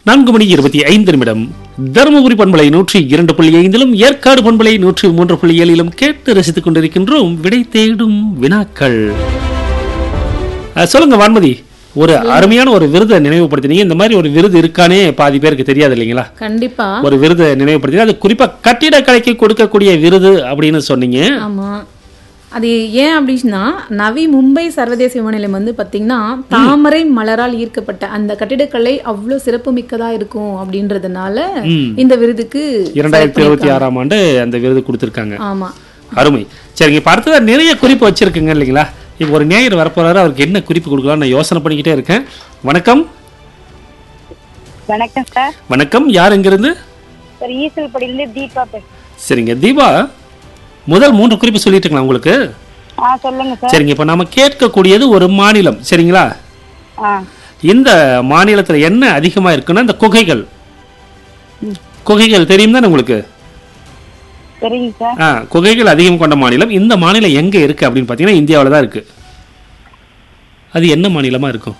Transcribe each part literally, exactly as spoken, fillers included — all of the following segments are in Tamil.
நான்கு மணி இருபத்தி ஐந்து நிமிடம். தருமபுரி பண்பலை நூற்றி இரண்டு புள்ளி ஐந்திலும் ஏற்காடு பண்பலை நூற்றி மூன்று புள்ளி ஏழிலும் கேட்டு ரசித்துக் கொண்டிருக்கின்றோம் விடை தேடும் வினாக்கள். சொல்லுங்க வான்மதி, ஒரு அருமையான ஒரு விருதை நினைவுபடுத்தினீங்க. இந்த மாதிரி ஒரு விருது இருக்கானே பாதி பேருக்கு தெரியாது இல்லைங்களா? கண்டிப்பா ஒரு விருதை நினைவுபடுத்தினீங்க. அது குறிப்பா கட்டிடக்கலைக்கு கொடுக்கக்கூடிய விருது அப்படின்னு சொன்னீங்க. ஆமா, அது ஏன் அப்படின்னா நவி மும்பை சர்வதேச விமான நிலையம் வந்து பாத்தீங்கன்னா தாமரை மலரால் ஈர்க்கப்பட்ட அந்த கட்டிடக்கலை அவ்வளவு சிறப்பு மிக்கதா இருக்கும் அப்படின்றதுனால இந்த விருதுக்கு இரண்டாயிரத்தி இருபத்தி ஆறாம் ஆண்டு அந்த விருது கொடுத்திருக்காங்க. ஆமா, அருமை. சரிங்க, இப்ப அடுத்ததா நிறைய குறிப்பு வச்சிருக்குங்க இல்லைங்களா? இப்போ ஒரு நேயர் வரப்போறாரு, அவருக்கு என்ன குறிப்பு கொடுக்கலாம் நான் யோசனை பண்ணிக்கிட்டே இருக்கேன். வணக்கம். வணக்கம் சார். வணக்கம், யார் எங்கிருந்து? சார் ஈசல்படியிலிருந்து தீபா பேசுறேன். சரிங்க தீபா, முதல் மூன்று குறிப்பு சொல்லிட்டுங்களா உங்களுக்கு? ஆ சொல்லுங்க சார். சரிங்க, இப்போ நம்ம கேட்கக்கூடியது ஒரு மாநிலம் சரிங்களா? இந்த மாநிலத்துல என்ன அதிகமா இருக்குன்னா இந்த குகைகள். குகைகள் தெரியும் தானே உங்களுக்கு? சரிங்க சார். ஆ, குகைகள் அதிகம் கொண்ட மாநிலம். இந்த மாநிலம் எங்க இருக்கு அப்படின்னு பாத்தீங்கன்னா இந்தியாவில் தான் இருக்கு. அது என்ன மாநிலமா இருக்கும்?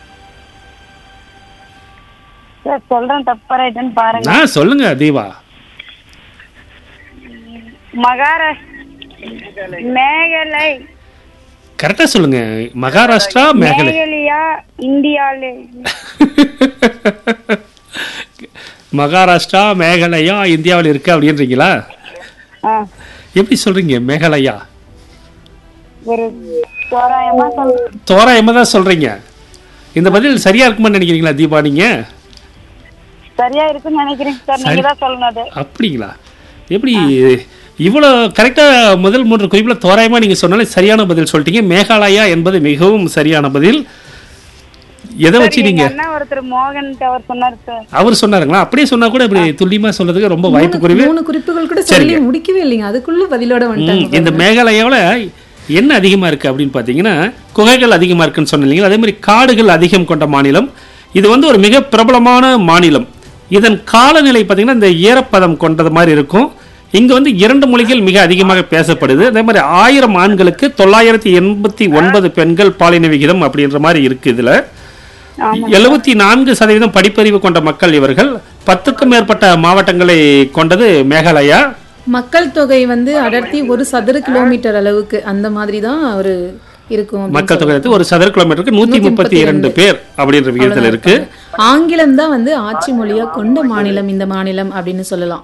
சார் சொல்றேன் தப்பா ரைட்னு பாருங்க. ஆ சொல்லுங்க தீபா. மகாராஷ்டிரா, மேகலை. கரெக்டா சொல்லுங்க. மகாராஷ்டிரா, மேகலை. மேகலையா இந்தியாலே? மகாராஷ்டிரா மேகலையா இந்தியாவில் இருக்கு அப்படின்றீங்களா? எப்படி சொல்றீங்க மேகலையா? ஒரு தோராயமா சொல்றேன். தோராயமா தான் சொல்றீங்க. இந்த பதில் சரியா இருக்குமா நினைக்கிறீங்களா தீபா? நீங்க சரியா இருக்குன்னு நினைக்கிறேன் சார். நீங்க தான் சொல்லணும். அப்படிங்களா? எப்படி இவ்வளோ கரெக்டா முதல் மூன்று குறிப்புல தோராயமா நீங்க சொன்னாலே சரியான பதில் சொல்லிட்டீங்க. மேகாலயா என்பது மிகவும் சரியான பதில். எதை வச்சு நீங்க? ஒருத்தர் மோகன் அவர் சொன்னார் சார். அவர் சொன்னாருங்களா? அப்படியே சொன்னா கூட இப்படி துல்லியமா சொல்றதுக்கு ரொம்ப வாய்ப்பு குறைவு. மூணு குறிப்புகள் கூட சொல்லி முடிக்கவே இல்லைங்க, அதுக்குள்ள பதிலோட வந்துட்டாங்க. இந்த மேகாலயாவில் என்ன அதிகமா இருக்கு அப்படின்னு பாத்தீங்கன்னா குகைகள் அதிகமா இருக்குன்னு சொன்னீங்க. அதே மாதிரி காடுகள் அதிகம் கொண்ட மாநிலம். இது வந்து ஒரு மிக பிரபலமான மாநிலம். இதன் காலநிலை பார்த்தீங்கன்னா இந்த ஈரப்பதம் கொண்டது மாதிரி இருக்கும். இங்க வந்து இரண்டு மொழிகள் மிக அதிகமாக பேசப்படுது. அதே மாதிரி ஆயிரம் ஆண்களுக்கு தொள்ளாயிரத்தி எண்பத்தி ஒன்பது பெண்கள் பாலின விகிதம் அப்படின்ற மாதிரி இருக்கு. இதுல எழுபத்தி நான்கு சதவீதம் படிப்பறிவு கொண்ட மக்கள் இவர்கள். பத்துக்கும் மேற்பட்ட மாவட்டங்களை கொண்டது மேகாலயா. மக்கள் தொகை வந்து அடர்த்தி ஒரு சதுர கிலோமீட்டர் அளவுக்கு அந்த மாதிரி தான் ஒரு இருக்கும். மக்கள் தொகை ஒரு சதுர கிலோமீட்டருக்கு நூத்தி முப்பத்தி இரண்டு பேர் அப்படின்ற விகிதத்தில் இருக்கு. ஆங்கிலம் தான் வந்து ஆட்சி மொழியா கொண்ட மாநிலம் இந்த மாநிலம் அப்படின்னு சொல்லலாம்.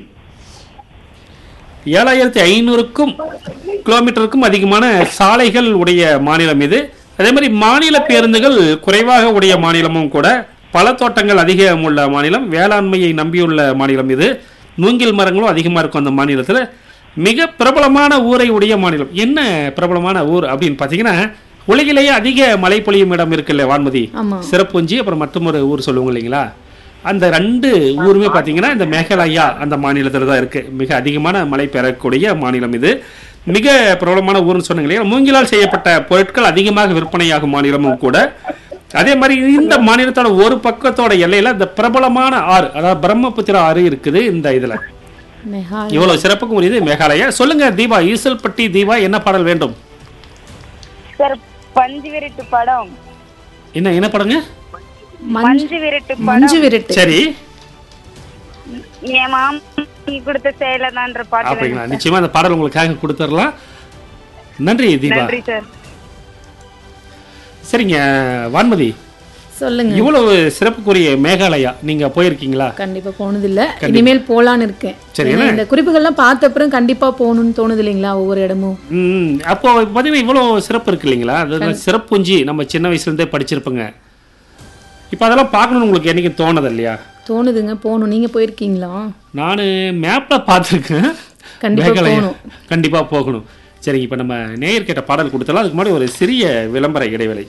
ஏழாயிரத்தி ஐநூறுக்கும் கிலோமீட்டருக்கும் அதிகமான சாலைகள் உடைய மாநிலம் இது. அதே மாதிரி மாநில பேருந்துகள் குறைவாக உடைய மாநிலமும் கூட. பல தோட்டங்கள் அதிகம் உள்ள மாநிலம். வேளாண்மையை நம்பியுள்ள மாநிலம் இது. மூங்கில் மரங்களும் அதிகமா இருக்கும் அந்த மாநிலத்தில். மிக பிரபலமான ஊரை உடைய மாநிலம். என்ன பிரபலமான ஊர் அப்படின்னு பாத்தீங்கன்னா உலகிலேயே அதிக மழை பொழியும் இடம் இருக்குல்ல வான்மதி, சிறப்புஞ்சி, அப்புறம் மற்றொரு ஊர் சொல்லுவாங்க இல்லைங்களா? அந்த ரெண்டு ஊருமே பாத்தீங்கன்னா இந்த மேகாலயா அந்த மாநிலத்தில் தான் இருக்கு. மிக அதிகமான மழை பெறக்கூடிய மாநிலம் இது. மிக பிரபலமான ஊர்னு சொன்னாங்க இல்லையா? மூங்கிலால் செய்யப்பட்ட பொருட்கள் அதிகமாக விற்பனையாகும் மாநிலமும் கூட. அதே மாதிரி இந்த மாநிலத்தோட ஒரு பக்கத்தோட எல்லையில இந்த பிரபலமான ஆறு, அதாவது பிரம்மபுத்திரா ஆறு இருக்குது. இந்த இதுல இவ்வளவு சிறப்புக்கும் உரியது மேகாலயா. சொல்லுங்க தீபா, ஈசல்பட்டி தீபா, என்ன பாடல் வேண்டும்? சார் பஞ்சு விரட்டு படம். என்ன என்ன படங்க? மஞ்சு விரட்டு மஞ்சு விரட்டு. சரி, என் மாமா கொடுத்த செயலதான்ற பாட்டு. அப்படிங்களா? நிச்சயமா அந்த பாடல் உங்களுக்காக கொடுத்துடலாம். நன்றி தீபா. நன்றி சார். சரிங்க வான்மதி, சொல்லுங்க. இவ்வளவு சிறப்புக்குரிய மேகாலயா நீங்க போயிருக்கீங்களா? கண்டிப்பா போனது இல்ல, இனிமேல் போலான்னு இருக்கேன். சரி, இந்த குறிப்புகள்லாம் பார்த்த அப்புறம் கண்டிப்பா போகணும்னு தோணுது இல்லைங்களா ஒவ்வொரு இடமும். ம், அப்போ பாத்தீங்கன்னா இவ்வளவு சிறப்பு இருக்கு இல்லைங்களா? அது சிறப்புஞ்சி நம்ம சின்ன வயசுல இருந்தே படிச்சிருப்போங்க. இப்ப அதெல்லாம் பார்க்கணும்னு உங்களுக்கு என்னைக்கு தோணுது இல்லையா? தோணுதுங்க, போகணும். நீங்க போயிருக்கீங்களா? நானு மேப்ல பார்த்துருக்கேன். கண்டிப்பா போகணும். சரி, இப்ப நம்ம நேயர் கேட்ட பாடல் கொடுத்தலாம். அதுக்கு முன்னாடி ஒரு சிறிய விளம்பர இடைவேளை.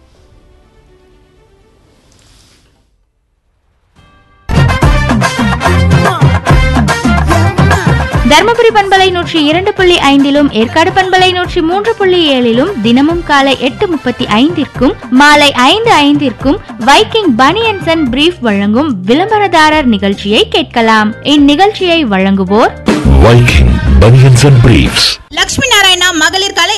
தர்மபுரி பண்பலை நூற்றி இரண்டு புள்ளி ஐந்திலும் ஏற்காடு பண்பலை நூற்றி மூன்று புள்ளி ஏழிலும் தினமும் காலை எட்டு முப்பத்தி ஐந்திற்கும் மாலை ஐந்து ஐந்திற்கும் வைக்கிங் பனியன்ஸ் அண்ட் பிரீஃப் வழங்கும் விளம்பரதாரர் நிகழ்ச்சியை கேட்கலாம். இந்நிகழ்ச்சியை வழங்குவோர் Viking banians and briefs. Lakshmi Narayana மகளிர் கலை